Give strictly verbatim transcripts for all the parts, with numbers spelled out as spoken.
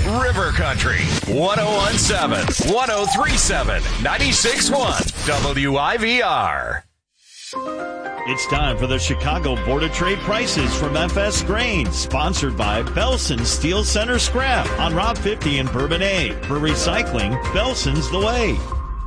River Country, one oh one point seven, one oh three point seven, ninety-six point one, W I V R. It's time for the Chicago Board of Trade prices from F S Grain, sponsored by Belson Steel Center Scrap on Route fifty in Bourbonnais. For recycling, Belson's the way.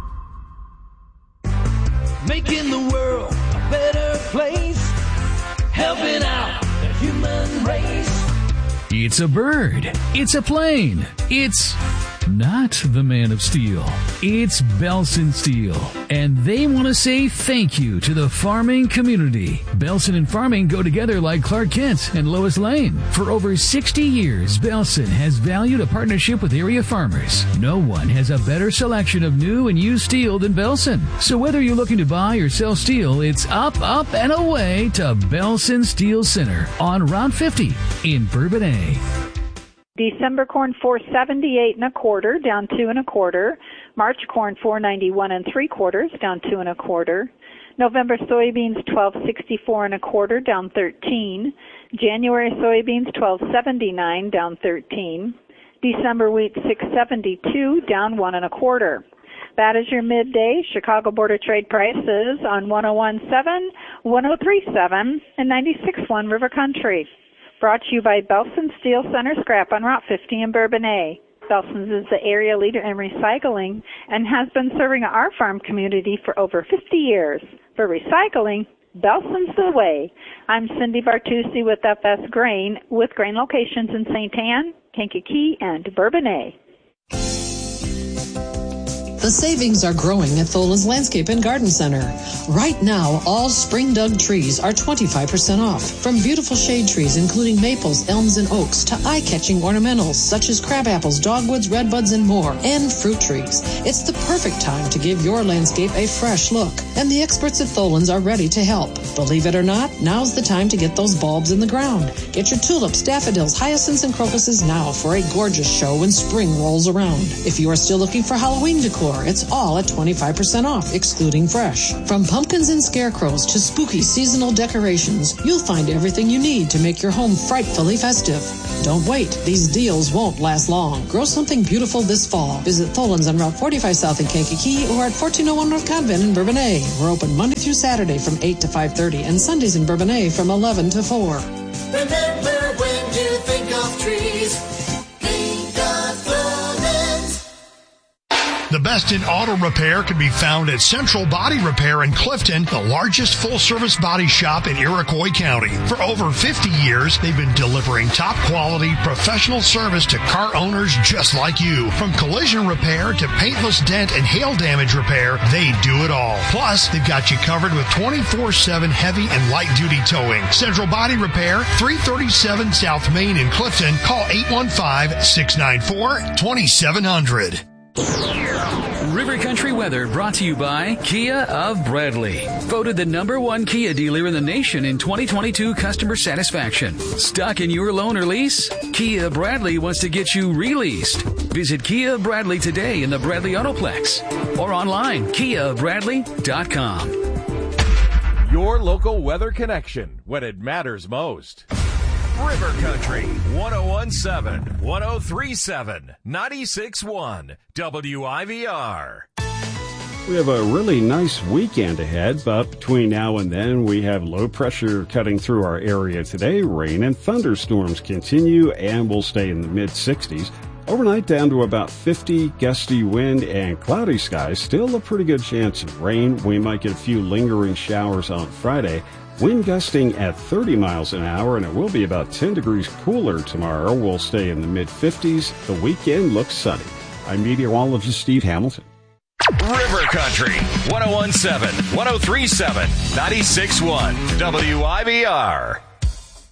Making the world a better place, helping out the human race. It's a bird. It's a plane. It's not the Man of Steel. It's Belson Steel. And they want to say thank you to the farming community. Belson and farming go together like Clark Kent and Lois Lane. For over sixty years, Belson has valued a partnership with area farmers. No one has a better selection of new and used steel than Belson. So whether you're looking to buy or sell steel, it's up, up, and away to Belson Steel Center on Route fifty in Bourbonnais. December corn four seventy-eight and a quarter, down two and a quarter. March corn four ninety-one and three quarters, down two and a quarter. November soybeans twelve sixty-four and a quarter, down thirteen. January soybeans twelve seventy-nine, down thirteen. December wheat six seventy-two, down one and a quarter. That is your midday Chicago Board of Trade prices on one oh one point seven, one oh three point seven, and ninety-six point one River Country. Brought to you by Belson Steel Center Scrap on Route fifty in Bourbonnais. Belson's is the area leader in recycling and has been serving our farm community for over fifty years. For recycling, Belson's the way. I'm Cindy Bartusi with F S Grain, with grain locations in Saint Anne, Kankakee, and Bourbonnais. The savings are growing at Tholen's Landscape and Garden Center. Right now, all spring-dug trees are twenty-five percent off. From beautiful shade trees, including maples, elms, and oaks, to eye-catching ornamentals such as crabapples, dogwoods, redbuds, and more, and fruit trees. It's the perfect time to give your landscape a fresh look. And the experts at Tholen's are ready to help. Believe it or not, now's the time to get those bulbs in the ground. Get your tulips, daffodils, hyacinths, and crocuses now for a gorgeous show when spring rolls around. If you are still looking for Halloween decor, it's all at twenty-five percent off, excluding fresh. From pumpkins and scarecrows to spooky seasonal decorations, you'll find everything you need to make your home frightfully festive. Don't wait. These deals won't last long. Grow something beautiful this fall. Visit Tholen's on Route forty-five South in Kankakee or at fourteen oh one North Convent in Bourbonnais. We're open Monday through Saturday from eight to five thirty and Sundays in Bourbonnais from eleven to four. Remember, when you think of trees, think of Tholen's. The best in auto repair can be found at Central Body Repair in Clifton, the largest full-service body shop in Iroquois County. For over fifty years, they've been delivering top-quality, professional service to car owners just like you. From collision repair to paintless dent and hail damage repair, they do it all. Plus, they've got you covered with twenty-four seven heavy and light-duty towing. Central Body Repair, three thirty-seven South Main in Clifton. Call eight one five, six nine four, two seven zero zero. River Country weather brought to you by Kia of Bradley. Voted the number one Kia dealer in the nation in twenty twenty-two customer satisfaction. Stuck in your loan or lease? Kia Bradley wants to get you released. Visit Kia Bradley today in the Bradley Autoplex or online, kia bradley dot com. Your local weather connection when it matters most. River Country, one oh one point seven, one oh three point seven, ninety-six point one, W I V R. We have a really nice weekend ahead, but between now and then we have low pressure cutting through our area today. Rain and thunderstorms continue and will stay in the mid sixties. Overnight down to about fifty, gusty wind and cloudy skies. Still a pretty good chance of rain. We might get a few lingering showers on Friday. Wind gusting at thirty miles an hour, and it will be about ten degrees cooler tomorrow. We'll stay in the mid fifties. The weekend looks sunny. I'm meteorologist Steve Hamilton. River Country, one oh one point seven, one oh three point seven, ninety-six point one, W I V R.